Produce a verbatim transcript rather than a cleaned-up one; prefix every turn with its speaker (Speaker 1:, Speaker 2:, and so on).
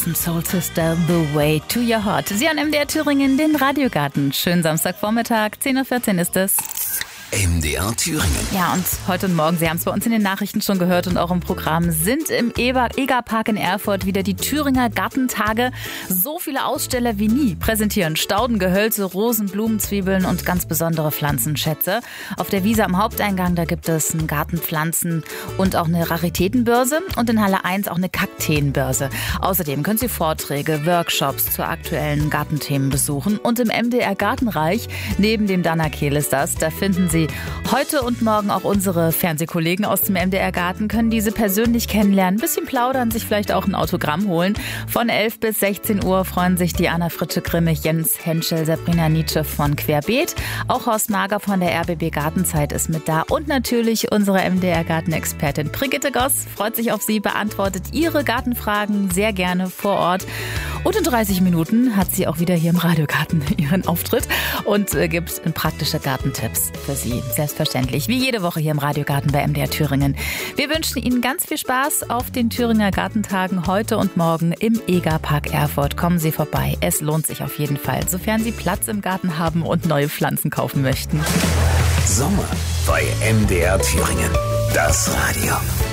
Speaker 1: Awesome Soul Sister, The Way to Your Heart. Sie an M D R Thüringen, den Radiogarten. Schönen Samstagvormittag, zehn Uhr vierzehn ist es.
Speaker 2: M D R Thüringen.
Speaker 1: Ja, und heute und morgen, Sie haben es bei uns in den Nachrichten schon gehört und auch im Programm, sind im Egerpark in Erfurt wieder die Thüringer Gartentage. So viele Aussteller wie nie präsentieren Stauden, Gehölze, Rosen, Blumen, Zwiebeln und ganz besondere Pflanzenschätze. Auf der Wiese am Haupteingang, da gibt es einen Gartenpflanzen und auch eine Raritätenbörse und in Halle eins auch eine Kakteenbörse. Außerdem können Sie Vorträge, Workshops zu aktuellen Gartenthemen besuchen. Und im M D R Gartenreich, neben dem Dannerkehl ist das, da finden Sie heute und morgen auch unsere Fernsehkollegen aus dem M D R Garten, können diese persönlich kennenlernen, ein bisschen plaudern, sich vielleicht auch ein Autogramm holen. Von elf bis sechzehn Uhr freuen sich die Anna Fritsche-Grimmig, Jens Henschel, Sabrina Nietzsche von Querbeet. Auch Horst Mager von der R B B Gartenzeit ist mit da. Und natürlich unsere M D R Gartenexpertin Brigitte Goss freut sich auf Sie, beantwortet Ihre Gartenfragen sehr gerne vor Ort. Und in dreißig Minuten hat sie auch wieder hier im Radiogarten ihren Auftritt und äh, gibt praktische Gartentipps für Sie. Selbstverständlich, wie jede Woche hier im Radiogarten bei M D R Thüringen. Wir wünschen Ihnen ganz viel Spaß auf den Thüringer Gartentagen heute und morgen im Egerpark Erfurt. Kommen Sie vorbei, es lohnt sich auf jeden Fall, sofern Sie Platz im Garten haben und neue Pflanzen kaufen möchten.
Speaker 2: Sommer bei M D R Thüringen. Das Radio.